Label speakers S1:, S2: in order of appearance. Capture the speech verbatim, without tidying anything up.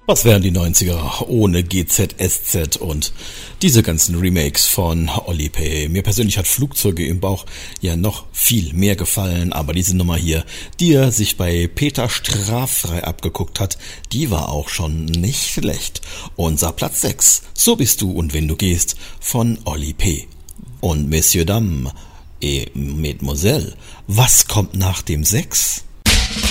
S1: Was wären die neunziger ohne G Z S Z und diese ganzen Remakes von Oli P? Mir persönlich hat Flugzeuge im Bauch ja noch viel mehr gefallen, aber diese Nummer hier, die er sich bei Peter straffrei abgeguckt hat, die war auch schon nicht schlecht. Unser Platz sechs, So bist du und wenn du gehst, von Oli P. Und Messieurs, Dames et Mesdemoiselles, was kommt nach dem sechs?